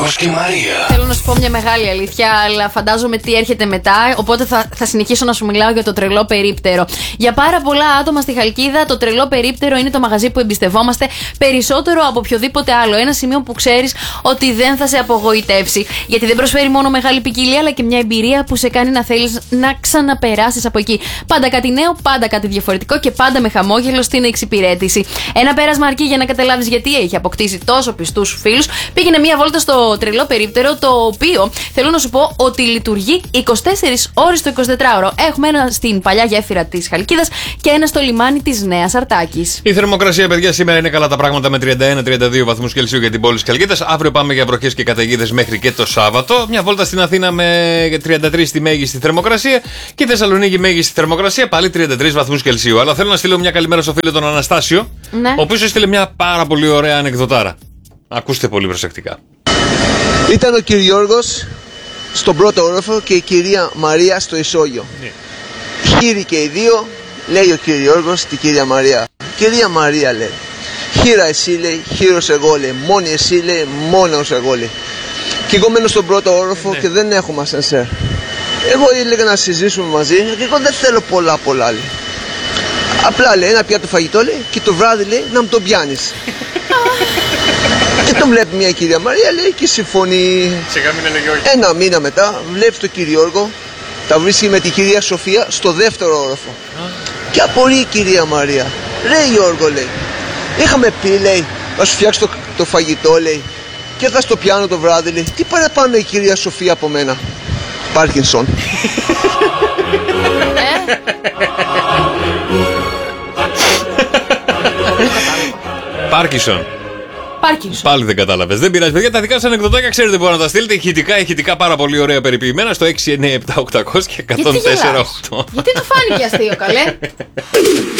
Και Μαρία. Θέλω να σου πω μια μεγάλη αλήθεια, αλλά φαντάζομαι τι έρχεται μετά. Οπότε θα συνεχίσω να σου μιλάω για το τρελό περίπτερο. Για πάρα πολλά άτομα στη Χαλκίδα, το τρελό περίπτερο είναι το μαγαζί που εμπιστευόμαστε περισσότερο από οποιοδήποτε άλλο. Ένα σημείο που ξέρεις ότι δεν θα σε απογοητεύσει. Γιατί δεν προσφέρει μόνο μεγάλη ποικιλία, αλλά και μια εμπειρία που σε κάνει να θέλεις να ξαναπεράσεις από εκεί. Πάντα κάτι νέο, πάντα κάτι διαφορετικό και πάντα με χαμόγελο στην εξυπηρέτηση. Ένα πέρασμα αρκεί για να καταλάβεις γιατί έχει αποκτήσει τόσο πιστούς φίλους. Πήγαινε μια βόλτα στο τρελό περίπτερο, το οποίο θέλω να σου πω ότι λειτουργεί 24 ώρες το 24ωρο. Έχουμε ένα στην παλιά γέφυρα της Χαλκίδας και ένα στο λιμάνι της Νέας Αρτάκης. Η θερμοκρασία, παιδιά, σήμερα είναι καλά τα πράγματα με 31-32 βαθμούς Κελσίου για την πόλη της Χαλκίδας. Αύριο πάμε για βροχές και καταιγίδες μέχρι και το Σάββατο. Μια βόλτα στην Αθήνα με 33 τη μέγιστη θερμοκρασία και η Θεσσαλονίκη μέγιστη θερμοκρασία πάλι 33 βαθμούς Κελσίου. Αλλά θέλω να στείλω μια καλημέρα στο φίλο τον Αναστάσιο, Ναι. ο οποίος έστειλε μια πάρα πολύ ωραία ανεκδοτάρα. Ακούστε πολύ προσεκτικά. Ήταν ο κύριος Γιώργος στον πρώτο όροφο και η κυρία Μαρία στο ισόγειο. Χείροι και οι δύο, λέει ο κύριος Γιώργος στην κυρία Μαρία. Κυρία Μαρία, λέει, χείρα εσύ, λέει, χείρος εγώ, λέει, μόνη εσύ, λέει, μόνος εγώ, λέει. Και εγώ μένω στον πρώτο όροφο και δεν έχουμε ασανσέρ. Εγώ έλεγα να συζήσουμε μαζί και εγώ δεν θέλω πολλά, λέει. Απλά, λέει, ένα πιάτο φαγητό, λέει, και το βράδυ, λέει, να μου το πιάνεις. Και το βλέπει μια κυρία Μαρία, λέει, και συμφωνεί. Ένα μήνα μετά βλέπει τον κύριο Γιώργο, τα βρίσκει με την κυρία Σοφία στο δεύτερο όροφο. Και απορεί η κυρία Μαρία. Ρε Γιώργο, λέει, είχαμε πει, λέει, να σου φτιάξει το φαγητό, λέει, και θα στο πιάνω το βράδυ, λέει. Τι παραπάνω η κυρία Σοφία από μένα? Πάρκινσον. Πάρκινσον. Πάλι δεν κατάλαβες. Δεν πειράζει, παιδιά. Τα δικά σας ανεκδοτάκια ξέρετε που να τα στείλετε. Ηχητικά πάρα πολύ ωραία περιποιημένα στο 697-800 και 104-8. Γιατί του φάνηκε αστείο, καλέ?